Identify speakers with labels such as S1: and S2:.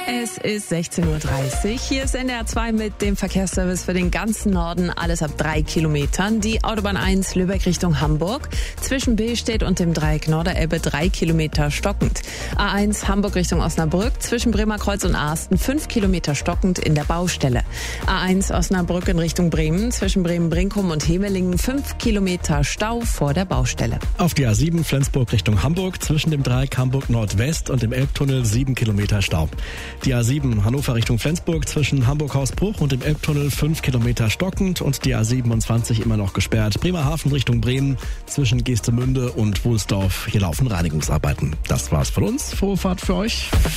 S1: Es ist 16:30 Uhr. Hier ist NDR 2 mit dem Verkehrsservice für den ganzen Norden. Alles ab 3 Kilometern. Die Autobahn 1 Lübeck Richtung Hamburg. Zwischen Billstedt und dem Dreieck Norderelbe 3 Kilometer stockend. A1 Hamburg Richtung Osnabrück. Zwischen Bremerkreuz und Arsten 5 Kilometer stockend in der Baustelle. A1 Osnabrück in Richtung Bremen. Zwischen Bremen-Brinkum und Hemelingen 5 Kilometer Stau vor der Baustelle.
S2: Auf die A7 Flensburg Richtung Hamburg. Zwischen dem Dreieck Hamburg Nordwest und dem Elbtunnel 7 Kilometer Stau. Die A7 Hannover Richtung Flensburg zwischen Hamburg-Hausbruch und dem Elbtunnel 5 Kilometer stockend und die A27 immer noch gesperrt. Bremerhaven Richtung Bremen zwischen Geestemünde und Wulsdorf. Hier laufen Reinigungsarbeiten. Das war's von uns. Frohe Fahrt für euch.